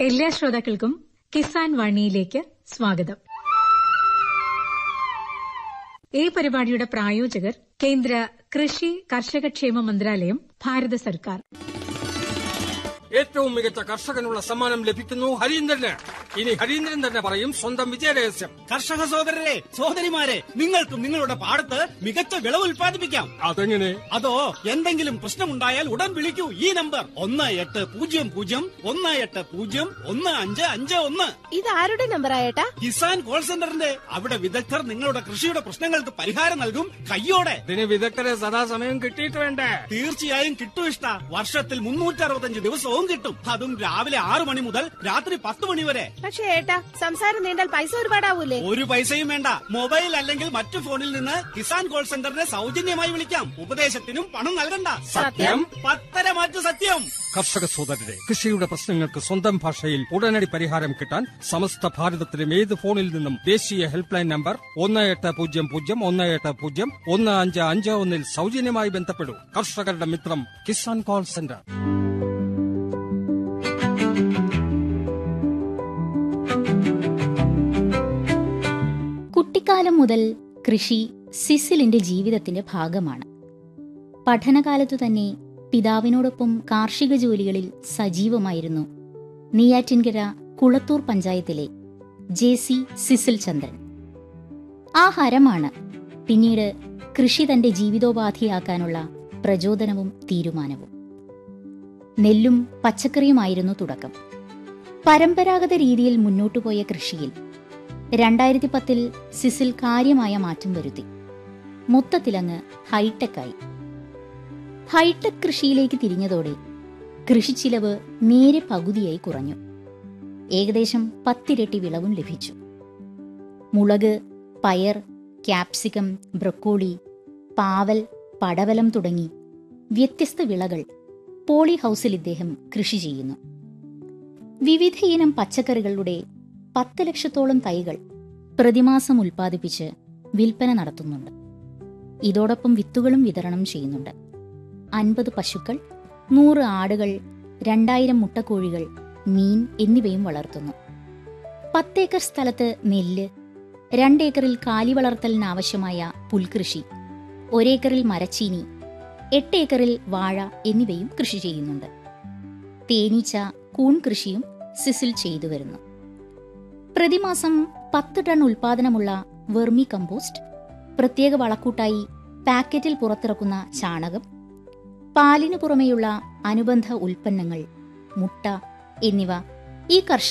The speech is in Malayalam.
എല്ലാ ശ്രോതാക്കൾക്കും കിസാൻ വാണിയിലേക്ക് സ്വാഗതം. ഈ പരിപാടിയുടെ പ്രായോജകർ കേന്ദ്ര കൃഷി കർഷകക്ഷേമ മന്ത്രാലയം, ഭാരത സർക്കാർ. ഏറ്റവും മികച്ച കർഷകനുള്ള സമ്മാനം ലഭിക്കുന്നു ഹരീന്ദ്രന്. ഇനി ഹരീന്ദ്രൻ തന്നെ പറയും സ്വന്തം വിജയരഹസ്യം. കർഷക സഹോദരരെ, സഹോദരിമാരെ, നിങ്ങൾക്കും നിങ്ങളുടെ പാടത്ത് മികച്ച വിളവ് ഉൽപ്പാദിപ്പിക്കാം. അതെങ്ങനെ? അതോ എന്തെങ്കിലും പ്രശ്നമുണ്ടായാൽ ഉടൻ വിളിക്കൂ ഈ നമ്പർ 1800 ഇത് ആരുടെ നമ്പർ ആയേട്ടാ? കിസാൻ കോൾ സെന്ററിന്റെ. അവിടെ വിദഗ്ധർ നിങ്ങളുടെ കൃഷിയുടെ പ്രശ്നങ്ങൾക്ക് പരിഹാരം നൽകും കയ്യോടെ. ഇതിന് വിദഗ്ധരെ സദാസമയം കിട്ടിയിട്ട് വേണ്ടേ? തീർച്ചയായും കിട്ടും ഇഷ്ട. വർഷത്തിൽ 365 ദിവസവും കിട്ടും. അതും രാവിലെ 6 മണി മുതൽ രാത്രി 10 മണി വരെ. പക്ഷേ ഏട്ടാ, സംസാരം നീണ്ടാൽ പൈസ ഒരുപാടാവൂലേ? ഒരു പൈസയും വേണ്ട. മൊബൈൽ അല്ലെങ്കിൽ മറ്റു ഫോണിൽ നിന്ന് കിസാൻ കോൾ സെന്ററിനെ സൗജന്യമായി വിളിക്കാം. ഉപദേശത്തിനും പണം നൽകണ്ട. സത്യം? 10 മാറ്റു സത്യം. കർഷക സോദരരെ, കൃഷിയുടെ പ്രശ്നങ്ങൾക്ക് സ്വന്തം ഭാഷയിൽ ഉടനടി പരിഹാരം കിട്ടാൻ സമസ്ത ഭാരതത്തിലും ഏത് ഫോണിൽ നിന്നും ദേശീയ ഹെൽപ്പ് ലൈൻ നമ്പർ 1800 സൗജന്യമായി ബന്ധപ്പെടൂ. കർഷകരുടെ മിത്രം കിസാൻ കോൾ സെന്റർ. കുട്ടിക്കാലം മുതൽ കൃഷി സിസിലിന്റെ ജീവിതത്തിന്റെ ഭാഗമാണ്. പഠനകാലത്തു തന്നെ പിതാവിനോടൊപ്പം കാർഷിക ജോലികളിൽ സജീവമായിരുന്നു നെയ്യാറ്റിൻകര കുളത്തൂർ പഞ്ചായത്തിലെ ജെ.സി. സിസിൽ ചന്ദ്രൻ. ആ ഹരമാണ് പിന്നീട് കൃഷി തന്റെ ജീവിതോപാധിയാക്കാനുള്ള പ്രചോദനവും തീരുമാനവും. നെല്ലും പച്ചക്കറിയുമായിരുന്നു തുടക്കം. പരമ്പരാഗത രീതിയിൽ മുന്നോട്ടുപോയ കൃഷിയിൽ 2010 സിസിൽ കാര്യമായ മാറ്റം വരുത്തി. മൊത്തത്തിലങ്ങ് ഹൈടെക്കായി. ഹൈടെക് കൃഷിയിലേക്ക് തിരിഞ്ഞതോടെ കൃഷിച്ചിലവ് നേരെ പകുതിയായി കുറഞ്ഞു. ഏകദേശം 10 ഇരട്ടി വിളവും ലഭിച്ചു. മുളക്, പയർ, ക്യാപ്സിക്കം, ബ്രൊക്കോളി, പാവൽ, പടവലം തുടങ്ങി വ്യത്യസ്ത വിളകൾ പോളി ഹൌസിൽ ഇദ്ദേഹം കൃഷി ചെയ്യുന്നു. വിവിധ ഇനം പച്ചക്കറികളുടെ 10 ലക്ഷത്തോളം തൈകൾ പ്രതിമാസം ഉൽപ്പാദിപ്പിച്ച് വിൽപ്പന നടത്തുന്നുണ്ട്. ഇതോടൊപ്പം വിത്തുകളും വിതരണം ചെയ്യുന്നുണ്ട്. 50 പശുക്കൾ, 100 ആടുകൾ, 2000 മുട്ടക്കോഴികൾ, മീൻ എന്നിവയും വളർത്തുന്നു. 10 ഏക്കർ സ്ഥലത്ത് നെല്ല്, 2 ഏക്കറിൽ കാലി വളർത്തലിനാവശ്യമായ പുൽകൃഷി, 1 ഏക്കറിൽ മരച്ചീനി, 8 ഏക്കറിൽ വാഴ എന്നിവയും കൃഷി ചെയ്യുന്നുണ്ട്. തേനീച്ച, കൂൺ കൃഷിയും സിസിൽ ചെയ്തു വരുന്നു. പ്രതിമാസം 10 ടൺ ഉൽപാദനമുള്ള വെർമി കമ്പോസ്റ്റ്, പ്രത്യേക വളക്കൂട്ടായി പാക്കറ്റിൽ പുറത്തിറക്കുന്ന ചാണകം, പാലിനു പുറമെയുള്ള അനുബന്ധ ഉൽപ്പന്നങ്ങൾ, മുട്ട എന്നിവ ഈ കർഷക